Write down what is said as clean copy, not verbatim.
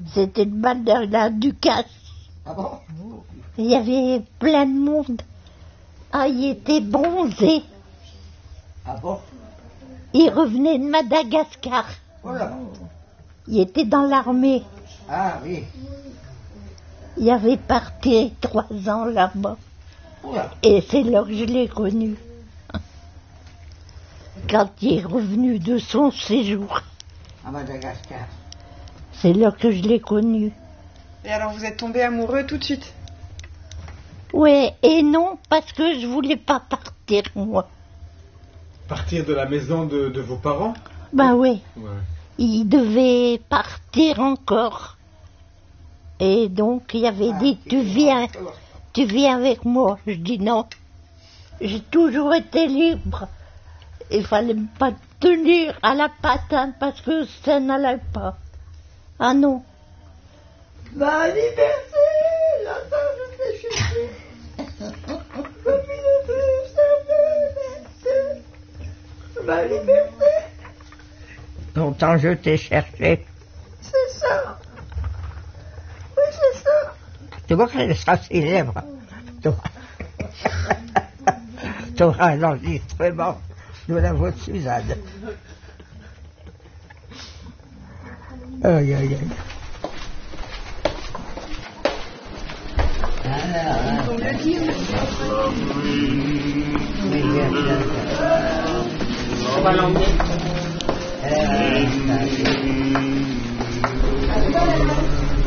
C'était le bal de la Ducasse. Ah bon? Il y avait plein de monde. Ah, il était bronzé. Ah bon? Il revenait de Madagascar. Voilà. Il était dans l'armée. Ah oui. Il avait parti 3 ans là-bas. Oula. Et c'est là que je l'ai connu. Quand il est revenu de son séjour. À Madagascar. C'est là que je l'ai connu. Et alors vous êtes tombé amoureux tout de suite? Oui et non, parce que je voulais pas partir, moi. Partir de la maison de vos parents? Ben oui, Ouais. il devait partir encore. Et donc il avait dit, tu viens avec moi. Je dis non. J'ai toujours été libre. Il fallait pas tenir à la patine parce que ça n'allait pas. Ah non. Ma liberté, longtemps je t'ai cherché. Ma liberté. Longtemps je t'ai cherché. C'est ça. Oui, c'est ça. Tu vois qu'elle sera célèbre. Tu auras un enregistrement de la voix de Suzanne. Aïe, aïe, aïe. On va l'emmener.